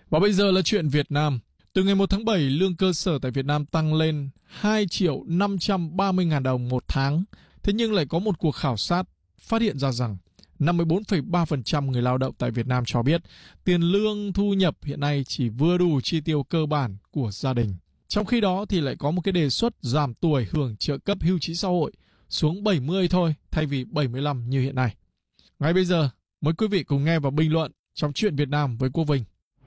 Và bây giờ là chuyện Việt Nam. Từ ngày 1 tháng 7, lương cơ sở tại Việt Nam tăng lên 2.530.000 đồng một tháng. Thế nhưng lại có một cuộc khảo sát phát hiện ra rằng 54,3% người lao động tại Việt Nam cho biết tiền lương thu nhập hiện nay chỉ vừa đủ chi tiêu cơ bản của gia đình. Trong khi đó thì lại có một cái đề xuất giảm tuổi hưởng trợ cấp hưu trí xã hội xuống 70 thôi thay vì 75 như hiện nay. Ngay bây giờ, mời quý vị cùng nghe và bình luận trong chuyện Việt Nam với Quốc Vinh.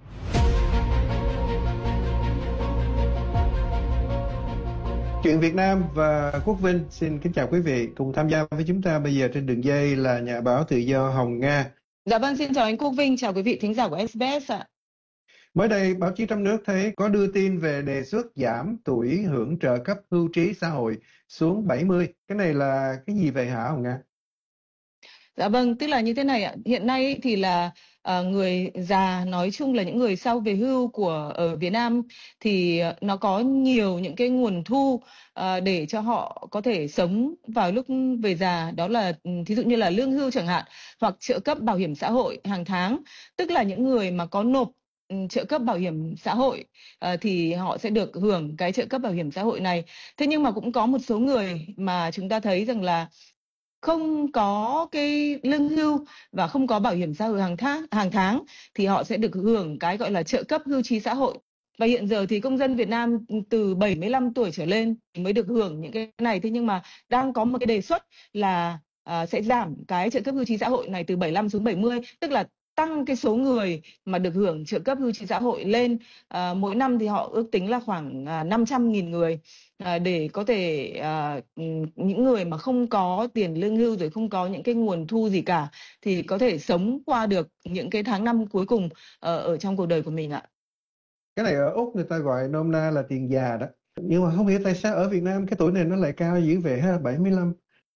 Chuyện Việt Nam và Quốc Vinh xin kính chào quý vị. Cùng tham gia với chúng ta bây giờ trên đường dây là nhà báo tự do Hồng Nga. Dạ vâng, xin chào anh Quốc Vinh, chào quý vị thính giả của SBS ạ. Mới đây, báo chí trong nước thấy có đưa tin về đề xuất giảm tuổi hưởng trợ cấp hưu trí xã hội xuống 70. Cái này là cái gì vậy hả Hồng Nga? Dạ vâng, tức là như thế này ạ. Hiện nay thì là người già, nói chung là những người sau về hưu ở Việt Nam thì nó có nhiều những cái nguồn thu để cho họ có thể sống vào lúc về già. Đó là thí dụ như là lương hưu chẳng hạn, hoặc trợ cấp bảo hiểm xã hội hàng tháng. Tức là những người mà có nộp trợ cấp bảo hiểm xã hội thì họ sẽ được hưởng cái trợ cấp bảo hiểm xã hội này. Thế nhưng mà cũng có một số người mà chúng ta thấy rằng là không có cái lương hưu và không có bảo hiểm xã hội hàng tháng thì họ sẽ được hưởng cái gọi là trợ cấp hưu trí xã hội. Và hiện giờ thì công dân Việt Nam từ 75 tuổi trở lên mới được hưởng những cái này. Thế nhưng mà đang có một cái đề xuất là sẽ giảm cái trợ cấp hưu trí xã hội này từ 75 xuống 70, tức là tăng cái số người mà được hưởng trợ cấp hưu trí xã hội lên. Mỗi năm thì họ ước tính là khoảng 500.000 người, để có thể những người mà không có tiền lương hưu rồi không có những cái nguồn thu gì cả thì có thể sống qua được những cái tháng năm cuối cùng ở trong cuộc đời của mình ạ. Cái này ở Úc người ta gọi nôm na là tiền già đó. Nhưng mà không hiểu tại sao ở Việt Nam cái tuổi này nó lại cao dữ vậy ha, 75.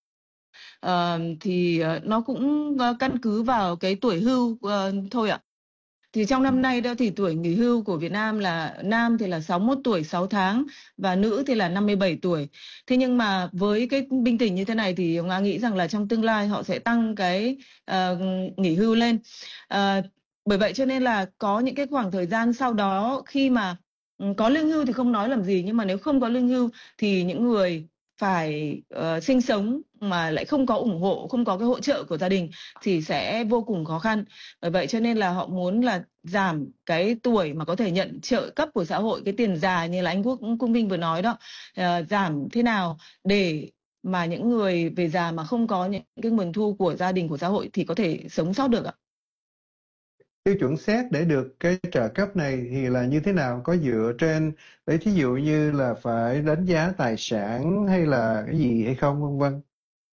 Thì nó cũng căn cứ vào cái tuổi hưu thôi ạ. Thì trong năm nay đó thì tuổi nghỉ hưu của Việt Nam là nam thì là 61 tuổi 6 tháng và nữ thì là 57 tuổi. Thế nhưng mà với cái binh tình như thế này thì Nga nghĩ rằng là trong tương lai họ sẽ tăng cái nghỉ hưu lên. Bởi vậy cho nên là có những cái khoảng thời gian sau đó khi mà có lương hưu thì không nói làm gì, nhưng mà nếu không có lương hưu thì những người phải sinh sống mà lại không có ủng hộ, không có cái hỗ trợ của gia đình thì sẽ vô cùng khó khăn. Bởi vậy cho nên là họ muốn là giảm cái tuổi mà có thể nhận trợ cấp của xã hội, cái tiền già như là anh Quốc Vinh vừa nói đó, giảm thế nào để mà những người về già mà không có những cái nguồn thu của gia đình, của xã hội thì có thể sống sót được ạ. Tiêu chuẩn xét để được cái trợ cấp này thì là như thế nào? Có dựa trên, để thí dụ như là phải đánh giá tài sản hay là cái gì hay không, vân vân?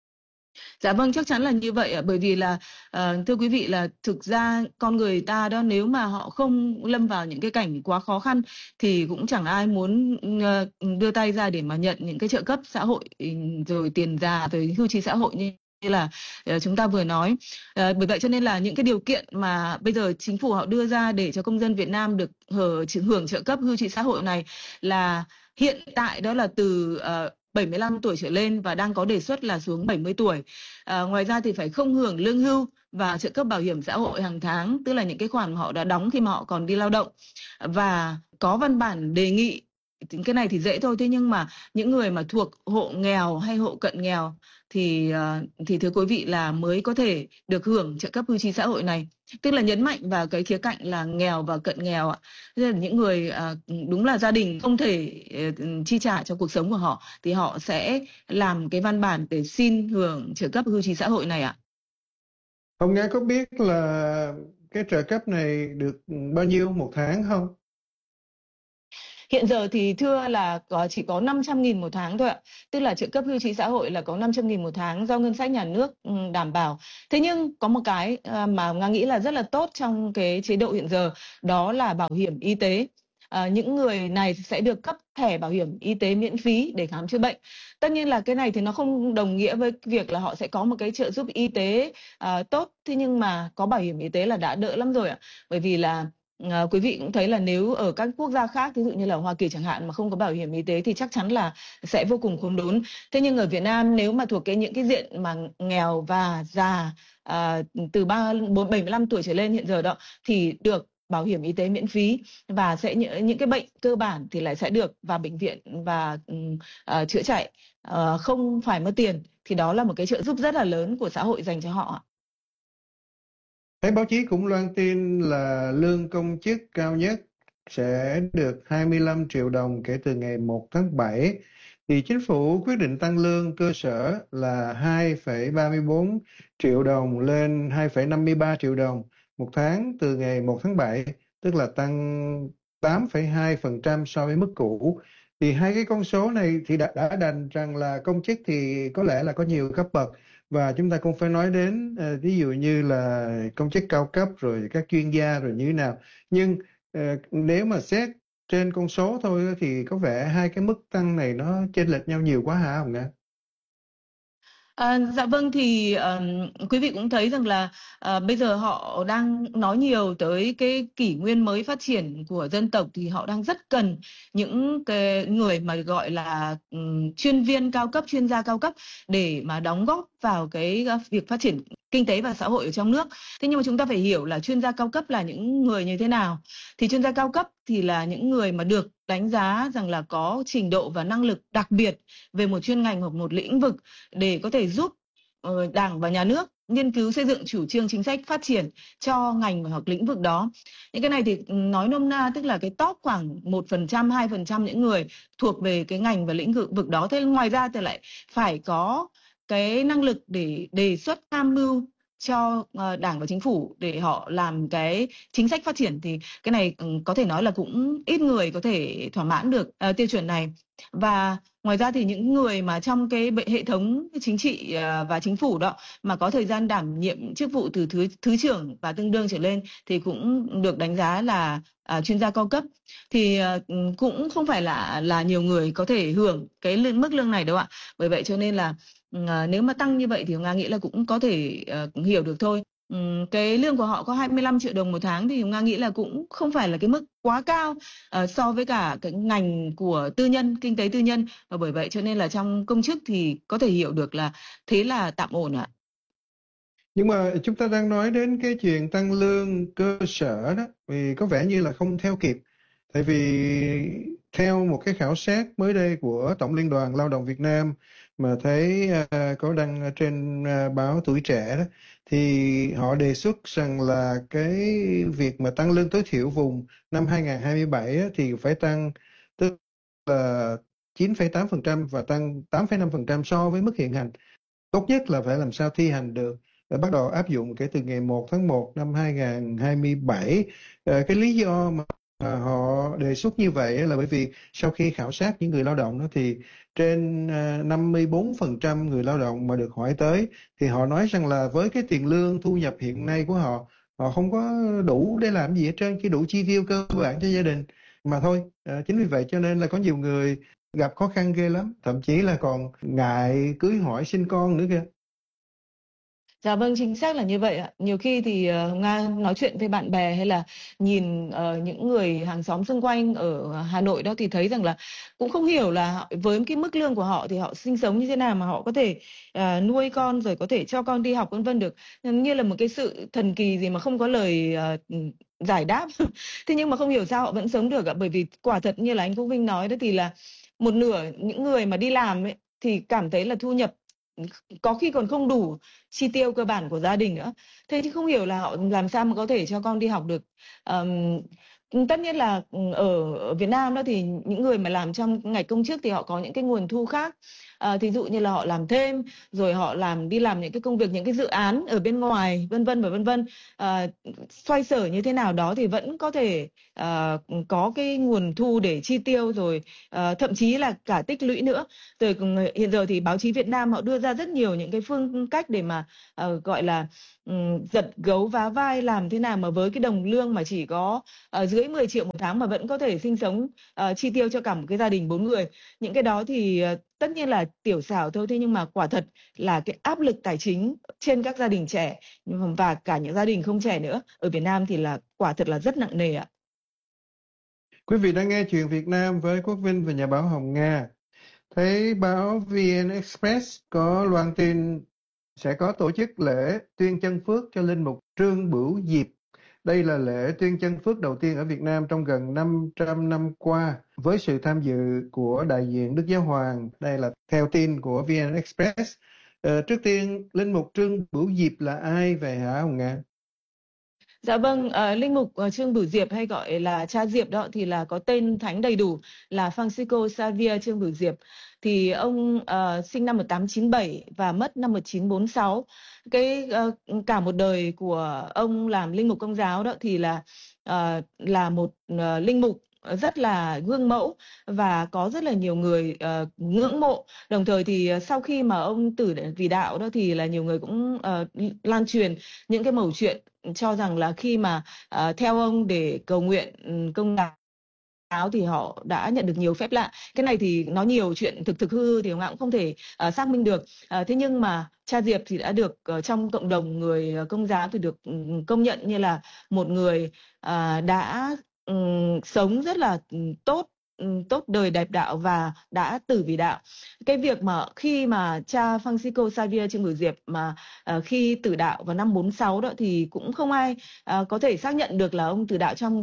Dạ vâng, chắc chắn là như vậy ạ. Bởi vì là thưa quý vị là thực ra con người ta đó, nếu mà họ không lâm vào những cái cảnh quá khó khăn thì cũng chẳng ai muốn đưa tay ra để mà nhận những cái trợ cấp xã hội, rồi tiền già, rồi hưu trí xã hội như là chúng ta vừa nói. Bởi vậy cho nên là những cái điều kiện mà bây giờ chính phủ họ đưa ra để cho công dân Việt Nam được hưởng trợ cấp hưu trí xã hội này là hiện tại đó là từ 75 tuổi trở lên và đang có đề xuất là xuống 70 tuổi. Ngoài ra thì phải không hưởng lương hưu và trợ cấp bảo hiểm xã hội hàng tháng, tức là những cái khoản mà họ đã đóng khi mà họ còn đi lao động. Và có văn bản đề nghị, cái này thì dễ thôi, thế nhưng mà những người mà thuộc hộ nghèo hay hộ cận nghèo thì thưa quý vị là mới có thể được hưởng trợ cấp hưu trí xã hội này. Tức là nhấn mạnh vào cái khía cạnh là nghèo và cận nghèo ạ. Tức là những người đúng là gia đình không thể chi trả cho cuộc sống của họ thì họ sẽ làm cái văn bản để xin hưởng trợ cấp hưu trí xã hội này ạ. Ông nghe có biết là cái trợ cấp này được bao nhiêu một tháng không? Hiện giờ thì thưa là chỉ có 500.000 một tháng thôi ạ. Tức là trợ cấp hưu trí xã hội là có 500.000 một tháng do ngân sách nhà nước đảm bảo. Thế nhưng có một cái mà Nga nghĩ là rất là tốt trong cái chế độ hiện giờ, đó là bảo hiểm y tế. Những người này sẽ được cấp thẻ bảo hiểm y tế miễn phí để khám chữa bệnh. Tất nhiên là cái này thì nó không đồng nghĩa với việc là họ sẽ có một cái trợ giúp y tế tốt. Thế nhưng mà có bảo hiểm y tế là đã đỡ lắm rồi ạ. Bởi vì là quý vị cũng thấy là nếu ở các quốc gia khác, ví dụ như là Hoa Kỳ chẳng hạn, mà không có bảo hiểm y tế thì chắc chắn là sẽ vô cùng khốn đốn. Thế nhưng ở Việt Nam nếu mà thuộc những cái diện mà nghèo và già từ 75 tuổi trở lên hiện giờ đó thì được bảo hiểm y tế miễn phí, và sẽ những cái bệnh cơ bản thì lại sẽ được vào bệnh viện và chữa chạy không phải mất tiền, thì đó là một cái trợ giúp rất là lớn của xã hội dành cho họ. Thấy báo chí cũng loan tin là lương công chức cao nhất sẽ được 25 triệu đồng kể từ ngày 1 tháng 7. Thì chính phủ quyết định tăng lương cơ sở là 2,34 triệu đồng lên 2,53 triệu đồng một tháng từ ngày 1 tháng 7, tức là tăng 8,2% so với mức cũ. Thì hai cái con số này thì đã đành rằng là công chức thì có lẽ là có nhiều cấp bậc, và chúng ta cũng phải nói đến ví dụ như là công chức cao cấp rồi các chuyên gia rồi như thế nào. Nhưng nếu mà xét trên con số thôi thì có vẻ hai cái mức tăng này nó chênh lệch nhau nhiều quá hả Hồng Nga? Dạ vâng, thì quý vị cũng thấy rằng là bây giờ họ đang nói nhiều tới cái kỷ nguyên mới phát triển của dân tộc, thì họ đang rất cần những cái người mà gọi là chuyên viên cao cấp, chuyên gia cao cấp để mà đóng góp vào cái việc phát triển kinh tế và xã hội ở trong nước. Thế nhưng mà chúng ta phải hiểu là chuyên gia cao cấp là những người như thế nào. Thì chuyên gia cao cấp thì là những người mà được đánh giá rằng là có trình độ và năng lực đặc biệt về một chuyên ngành hoặc một lĩnh vực, để có thể giúp Đảng và Nhà nước nghiên cứu xây dựng chủ trương chính sách phát triển cho ngành hoặc lĩnh vực đó. Những cái này thì nói nôm na tức là cái top khoảng 1%, 2% những người thuộc về cái ngành và lĩnh vực đó. Thế ngoài ra thì lại phải có cái năng lực để đề xuất tham mưu cho Đảng và Chính phủ để họ làm cái chính sách phát triển, thì cái này có thể nói là cũng ít người có thể thỏa mãn được tiêu chuẩn này. Và ngoài ra thì những người mà trong cái hệ thống chính trị và chính phủ đó mà có thời gian đảm nhiệm chức vụ từ thứ trưởng và tương đương trở lên thì cũng được đánh giá là chuyên gia cao cấp. Thì cũng không phải là nhiều người có thể hưởng cái mức lương này đâu ạ. Bởi vậy cho nên là nếu mà tăng như vậy thì Nga nghĩ là cũng có thể hiểu được thôi. Cái lương của họ có 25 triệu đồng một tháng thì Nga nghĩ là cũng không phải là cái mức quá cao so với cả cái ngành của tư nhân, kinh tế tư nhân, và bởi vậy cho nên là trong công chức thì có thể hiểu được là thế là tạm ổn ạ. Nhưng mà chúng ta đang nói đến cái chuyện tăng lương cơ sở đó, vì có vẻ như là không theo kịp. Tại vì theo một cái khảo sát mới đây của Tổng Liên đoàn Lao động Việt Nam mà thấy có đăng ở trên báo Tuổi Trẻ đó, thì họ đề xuất rằng là cái việc mà tăng lương tối thiểu vùng năm 2027 á, thì phải tăng tức là 9,8% và tăng 8,5% so với mức hiện hành. Tốt nhất là phải làm sao thi hành được để bắt đầu áp dụng kể từ ngày 1 tháng 1 năm 2027. Cái lý do mà họ đề xuất như vậy là bởi vì sau khi khảo sát những người lao động đó thì trên 54% người lao động mà được hỏi tới thì họ nói rằng là với cái tiền lương thu nhập hiện nay của họ, họ không có đủ để làm gì hết trơn, chỉ đủ chi tiêu cơ bản cho gia đình mà thôi. Chính vì vậy cho nên là có nhiều người gặp khó khăn ghê lắm, thậm chí là còn ngại cưới hỏi sinh con nữa kìa. Dạ vâng, chính xác là như vậy ạ. Nhiều khi thì Nga nói chuyện với bạn bè hay là nhìn những người hàng xóm xung quanh ở Hà Nội đó thì thấy rằng là cũng không hiểu là với cái mức lương của họ thì họ sinh sống như thế nào mà họ có thể nuôi con rồi có thể cho con đi học vân vân được. Như là một cái sự thần kỳ gì mà không có lời giải đáp. Thế nhưng mà không hiểu sao họ vẫn sống được ạ. Bởi vì quả thật như là anh Quốc Vinh nói đó, thì là một nửa những người mà đi làm ấy thì cảm thấy là thu nhập có khi còn không đủ chi tiêu cơ bản của gia đình nữa. Thế thì không hiểu là họ làm sao mà có thể cho con đi học được. Ờm, Tất nhiên là ở Việt Nam đó thì những người mà làm trong ngành công chức thì họ có những cái nguồn thu khác. Thí dụ như là họ làm thêm, rồi họ đi làm những cái công việc, những cái dự án ở bên ngoài, vân vân và vân vân. Xoay sở như thế nào đó thì vẫn có thể có cái nguồn thu để chi tiêu, rồi thậm chí là cả tích lũy nữa. Rồi hiện giờ thì báo chí Việt Nam họ đưa ra rất nhiều những cái phương cách để mà gọi là giật gấu vá vai, làm thế nào mà với cái đồng lương mà chỉ có dưới 10 triệu một tháng mà vẫn có thể sinh sống, chi tiêu cho cả một cái gia đình 4 người. Những cái đó thì tất nhiên là tiểu xảo thôi, thế nhưng mà quả thật là cái áp lực tài chính trên các gia đình trẻ và cả những gia đình không trẻ nữa ở Việt Nam thì là quả thật là rất nặng nề ạ. Quý vị đang nghe chuyện Việt Nam với Quốc Vinh và nhà báo Hồng Nga. Thấy báo VN Express có loan tin sẽ có tổ chức lễ tuyên chân phước cho linh mục Trương Bửu Diệp. Đây là lễ tuyên chân phước đầu tiên ở Việt Nam trong gần 500 năm qua, với sự tham dự của đại diện Đức Giáo Hoàng. Đây là theo tin của VN Express. Trước tiên, Linh mục Trương Bửu Diệp là ai vậy hả Hồng Nga? Dạ vâng, linh mục Trương Bửu Diệp hay gọi là cha Diệp đó thì là có tên thánh đầy đủ là Francisco Xavier Trương Bửu Diệp. Thì ông sinh năm 1897 và mất năm 1946. Cả một đời của ông làm linh mục Công giáo đó thì là một linh mục rất là gương mẫu và có rất là nhiều người ngưỡng mộ. Đồng thời thì sau khi mà ông tử vì đạo đó thì là nhiều người cũng lan truyền những cái mẩu chuyện cho rằng là khi mà theo ông để cầu nguyện công giáo thì họ đã nhận được nhiều phép lạ. Cái này thì nói nhiều chuyện thực hư thì cũng không thể xác minh được. Thế nhưng mà cha Diệp thì đã được trong cộng đồng người Công giáo thì được công nhận như là một người đã sống rất là tốt đời đẹp đạo và đã tử vì đạo. Cái việc mà khi mà cha Francisco Xavier Trương Bửu Diệp mà khi tử đạo vào năm 46 đó thì cũng không ai có thể xác nhận được là ông tử đạo trong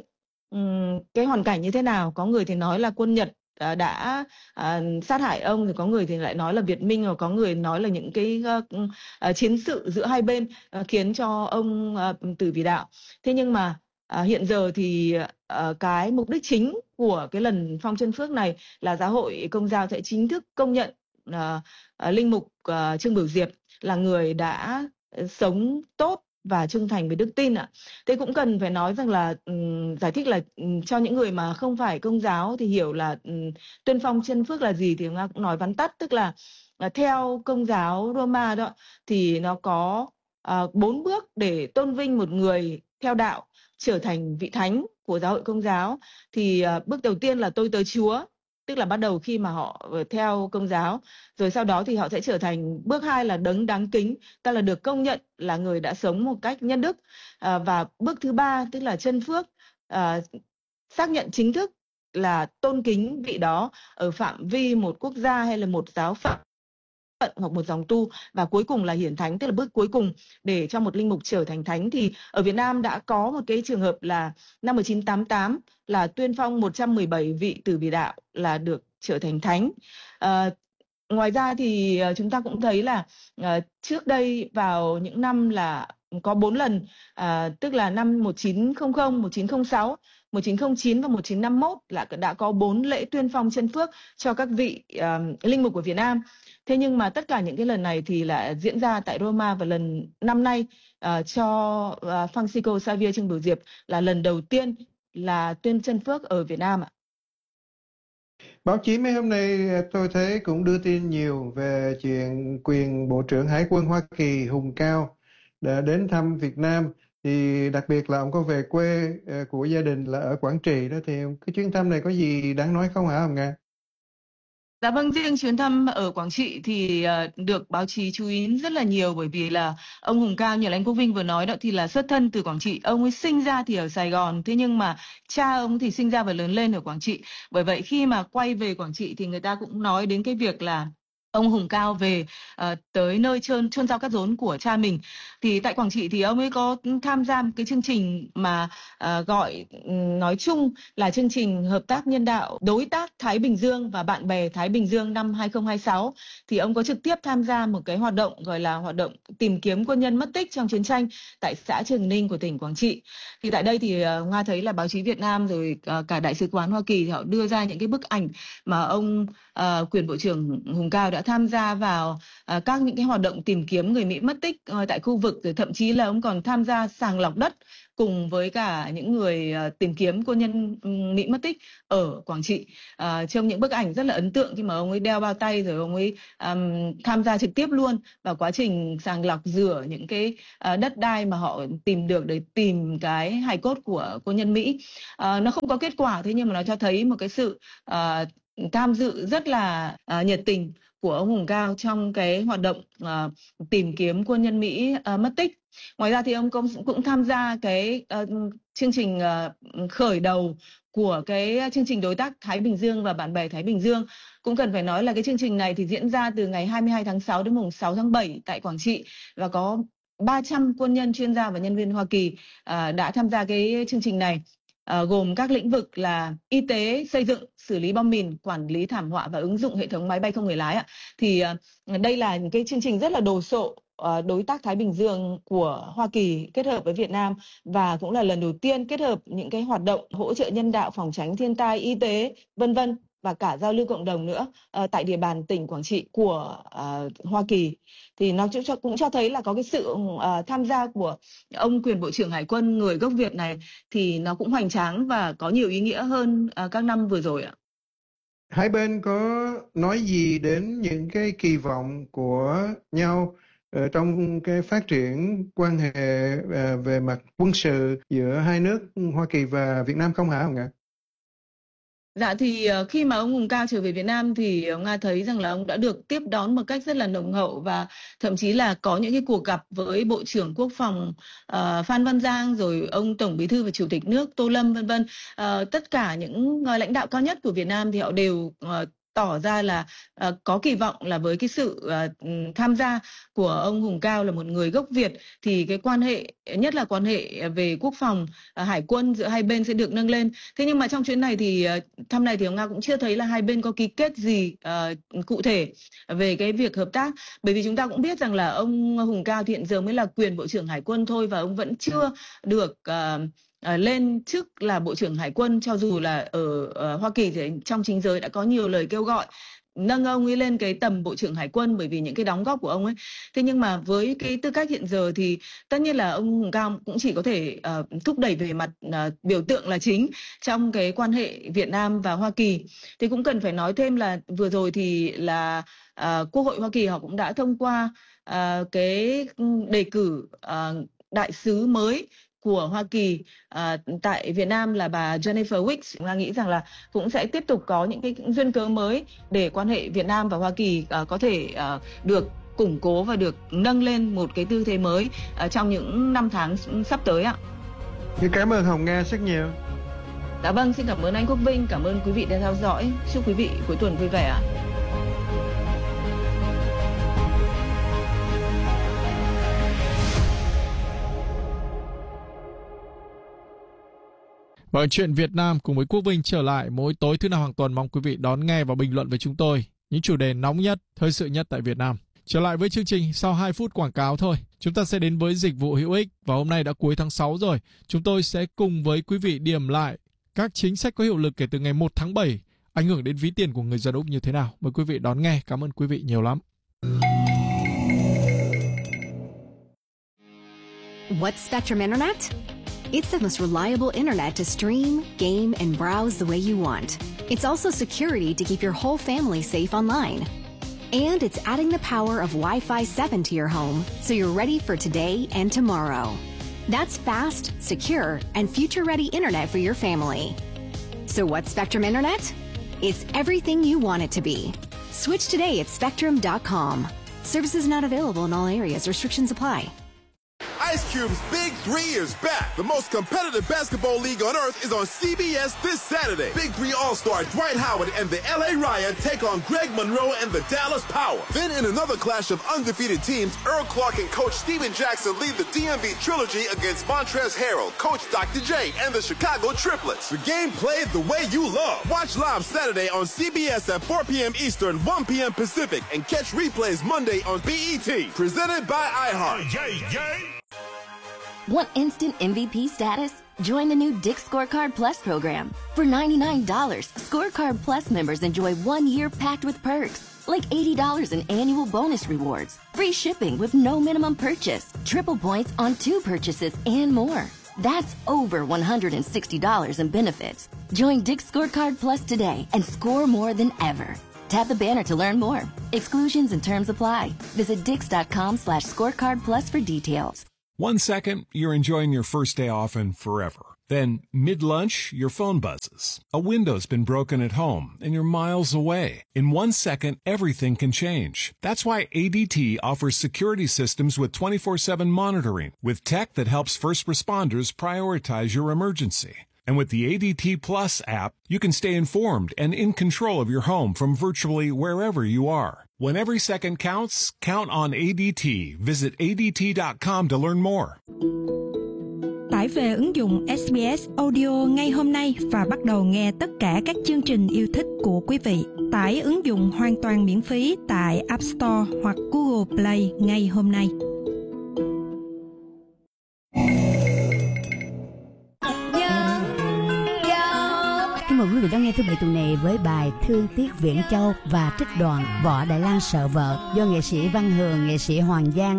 cái hoàn cảnh như thế nào. Có người thì nói là quân Nhật đã sát hại ông, thì có người thì lại nói là Việt Minh, và có người nói là những cái chiến sự giữa hai bên khiến cho ông tử vì đạo. Thế nhưng mà hiện giờ thì cái mục đích chính của cái lần phong chân phước này là Giáo hội Công giáo sẽ chính thức công nhận linh mục Trương Bửu Diệp là người đã sống tốt và trung thành với đức tin ạ. Thế cũng cần phải nói rằng là giải thích là cho những người mà không phải Công giáo thì hiểu là tuyên phong chân phước là gì, thì Nga cũng nói vắn tắt, tức là theo Công giáo Roma đó thì nó có 4 bước để tôn vinh một người theo đạo trở thành vị thánh của Giáo hội Công giáo. Thì bước đầu tiên là tôi tớ Chúa, tức là bắt đầu khi mà họ theo Công giáo. Rồi sau đó thì họ sẽ trở thành bước 2 là đấng đáng kính, tức là được công nhận là người đã sống một cách nhân đức. Và bước thứ 3 tức là chân phước, xác nhận chính thức là tôn kính vị đó ở phạm vi một quốc gia hay là một giáo phận hoặc một dòng tu. Và cuối cùng là hiển thánh, tức là bước cuối cùng để cho một linh mục trở thành thánh. Thì ở Việt Nam đã có một cái trường hợp là năm 1988 là tuyên phong 117 vị tử vì đạo là được trở thành thánh. Ngoài ra thì chúng ta cũng thấy là trước đây vào những năm là có 4 lần, tức là năm 1900, 1906, 1909 và 1951 là đã có 4 lễ tuyên phong chân phước cho các vị linh mục của Việt Nam. Thế nhưng mà tất cả những cái lần này thì là diễn ra tại Roma, và lần năm nay cho Francisco Xavier Trương Bửu Diệp là lần đầu tiên là tuyên chân phước ở Việt Nam ạ. Báo chí mấy hôm nay tôi thấy cũng đưa tin nhiều về chuyện quyền Bộ trưởng Hải quân Hoa Kỳ Hùng Cao đã đến thăm Việt Nam. Thì đặc biệt là ông có về quê của gia đình là ở Quảng Trị đó. Thì cái chuyến thăm này có gì đáng nói không hả Hồng Nga? Dạ vâng, riêng chuyến thăm ở Quảng Trị thì được báo chí chú ý rất là nhiều, bởi vì là ông Hùng Cao như là anh Quốc Vinh vừa nói đó thì là xuất thân từ Quảng Trị. Ông ấy sinh ra thì ở Sài Gòn, thế nhưng mà cha ông thì sinh ra và lớn lên ở Quảng Trị. Bởi vậy khi mà quay về Quảng Trị thì người ta cũng nói đến cái việc là ông Hùng Cao về tới nơi chôn rau cắt rốn của cha mình. Thì tại Quảng Trị thì ông ấy có tham gia một cái chương trình mà gọi nói chung là chương trình hợp tác nhân đạo đối tác Thái Bình Dương và bạn bè Thái Bình Dương năm 2026. Thì ông có trực tiếp tham gia một cái hoạt động gọi là hoạt động tìm kiếm quân nhân mất tích trong chiến tranh tại xã Trường Ninh của tỉnh Quảng Trị. Thì tại đây thì Nga thấy là báo chí Việt Nam rồi cả Đại sứ quán Hoa Kỳ thì họ đưa ra những cái bức ảnh mà ông quyền Bộ trưởng Hùng Cao đã tham gia vào các những cái hoạt động tìm kiếm người Mỹ mất tích tại khu vực, rồi thậm chí là ông còn tham gia sàng lọc đất cùng với cả những người tìm kiếm quân nhân Mỹ mất tích ở Quảng Trị. Trong những bức ảnh rất là ấn tượng khi mà ông ấy đeo bao tay, rồi ông ấy tham gia trực tiếp luôn vào quá trình sàng lọc rửa những cái đất đai mà họ tìm được để tìm cái hài cốt của quân nhân Mỹ. Nó không có kết quả, thế nhưng mà nó cho thấy một cái sự tham dự rất là nhiệt tình của ông Hùng Cao trong cái hoạt động tìm kiếm quân nhân Mỹ mất tích. Ngoài ra thì ông cũng tham gia cái chương trình khởi đầu của cái chương trình đối tác Thái Bình Dương và bạn bè Thái Bình Dương. Cũng cần phải nói là cái chương trình này thì diễn ra từ ngày 22 tháng 6 đến mùng 6 tháng 7 tại Quảng Trị, và có 300 quân nhân, chuyên gia và nhân viên Hoa Kỳ đã tham gia cái chương trình này, gồm các lĩnh vực là y tế, xây dựng, xử lý bom mìn, quản lý thảm họa và ứng dụng hệ thống máy bay không người lái ạ. Thì đây là những cái chương trình rất là đồ sộ, đối tác Thái Bình Dương của Hoa Kỳ kết hợp với Việt Nam, và cũng là lần đầu tiên kết hợp những cái hoạt động hỗ trợ nhân đạo, phòng tránh thiên tai, y tế, vân vân, và cả giao lưu cộng đồng nữa tại địa bàn tỉnh Quảng Trị của Hoa Kỳ. Thì nó cũng cho thấy là có cái sự tham gia của ông quyền Bộ trưởng Hải quân người gốc Việt này thì nó cũng hoành tráng và có nhiều ý nghĩa hơn các năm vừa rồi ạ. Hai bên có nói gì đến những cái kỳ vọng của nhau trong cái phát triển quan hệ về mặt quân sự giữa hai nước Hoa Kỳ và Việt Nam không hả ông ạ? Dạ thì khi mà ông Hùng Cao trở về Việt Nam thì Nga thấy rằng là ông đã được tiếp đón một cách rất là nồng hậu, và thậm chí là có những cái cuộc gặp với Bộ trưởng Quốc phòng Phan Văn Giang, rồi ông Tổng Bí thư và Chủ tịch nước Tô Lâm, vân vân. Tất cả những lãnh đạo cao nhất của Việt Nam thì họ đều tỏ ra là có kỳ vọng là với cái sự tham gia của ông Hùng Cao là một người gốc Việt thì cái quan hệ, nhất là quan hệ về quốc phòng, hải quân giữa hai bên sẽ được nâng lên. Thế nhưng mà trong chuyến này thì thăm này thì ông Nga cũng chưa thấy là hai bên có ký kết gì cụ thể về cái việc hợp tác, bởi vì chúng ta cũng biết rằng là ông Hùng Cao thì hiện giờ mới là quyền Bộ trưởng Hải quân thôi, và ông vẫn chưa được lên chức là Bộ trưởng Hải quân, cho dù là ở Hoa Kỳ thì trong chính giới đã có nhiều lời kêu gọi nâng ông ấy lên cái tầm Bộ trưởng Hải quân bởi vì những cái đóng góp của ông ấy. Thế nhưng mà với cái tư cách hiện giờ thì tất nhiên là ông Hùng Cao cũng chỉ có thể thúc đẩy về mặt biểu tượng là chính trong cái quan hệ Việt Nam và Hoa Kỳ. Thì cũng cần phải nói thêm là vừa rồi thì là Quốc hội Hoa Kỳ họ cũng đã thông qua cái đề cử đại sứ mới của Hoa Kỳ tại Việt Nam là bà Jennifer Wicks. Chúng ta nghĩ rằng là cũng sẽ tiếp tục có những cái duyên cớ mới để quan hệ Việt Nam và Hoa Kỳ có thể được củng cố và được nâng lên một cái tư thế mới trong những năm tháng sắp tới ạ. Cảm ơn Hồng Nga rất nhiều. Dạ vâng, xin cảm ơn anh Quốc Vinh, cảm ơn quý vị đã theo dõi. Chúc quý vị cuối tuần vui vẻ ạ. Và chuyện Việt Nam cùng với Quốc Vinh trở lại mỗi tối thứ Năm hàng tuần. Mong quý vị đón nghe và bình luận với chúng tôi những chủ đề nóng nhất, thời sự nhất tại Việt Nam. Trở lại với chương trình sau 2 phút quảng cáo thôi. Chúng ta sẽ đến với dịch vụ hữu ích. Và hôm nay đã cuối tháng 6 rồi. Chúng tôi sẽ cùng với quý vị điểm lại các chính sách có hiệu lực kể từ ngày 1 tháng 7 ảnh hưởng đến ví tiền của người dân Úc như thế nào. Mời quý vị đón nghe. Cảm ơn quý vị nhiều lắm. What's Spectrum Internet? It's the most reliable internet to stream, game, and browse the way you want. It's also security to keep your whole family safe online. And it's adding the power of Wi-Fi 7 to your home so you're ready for today and tomorrow. That's fast, secure, and future-ready internet for your family. So what's Spectrum Internet? It's everything you want it to be. Switch today at Spectrum.com. Services not available in all areas. Restrictions apply. Ice Cube's Big 3 is back. The most competitive basketball league on earth is on CBS this Saturday. Big 3 All-Star Dwight Howard and the LA Riot take on Greg Monroe and the Dallas Power. Then in another clash of undefeated teams, Earl Clark and Coach Steven Jackson lead the DMV Trilogy against Montrezl Harrell, Coach Dr. J, and the Chicago Triplets. The game played the way you love. Watch live Saturday on CBS at 4 p.m. Eastern, 1 p.m. Pacific, and catch replays Monday on BET. Presented by iHeart. Want instant MVP status? Join the new Dick's Scorecard Plus program. For $99, Scorecard Plus members enjoy 1 year packed with perks, like $80 in annual bonus rewards, free shipping with no minimum purchase, triple points on 2 purchases, and more. That's over $160 in benefits. Join Dick's Scorecard Plus today and score more than ever. Tap the banner to learn more. Exclusions and terms apply. Visit Dix.com/scorecard plus for details. 1 second, you're enjoying your first day off and forever. Then, mid-lunch, your phone buzzes. A window's been broken at home and you're miles away. In 1 second, everything can change. That's why ADT offers security systems with 24/7 monitoring, with tech that helps first responders prioritize your emergency. And with the ADT Plus app, you can stay informed and in control of your home from virtually wherever you are. When every second counts, count on ADT. Visit ADT.com to learn more. Tải về ứng dụng SBS Audio ngay hôm nay và bắt đầu nghe tất cả các chương trình yêu thích của quý vị. Tải ứng dụng hoàn toàn miễn phí tại App Store hoặc Google Play ngay hôm nay. Kính mời quý vị đón nghe thứ bảy tuần này với bài Thương Tiếc Viễn Châu và trích đoạn Võ Đại Lang Sợ Vợ do nghệ sĩ Văn Hường, nghệ sĩ Hoàng Giang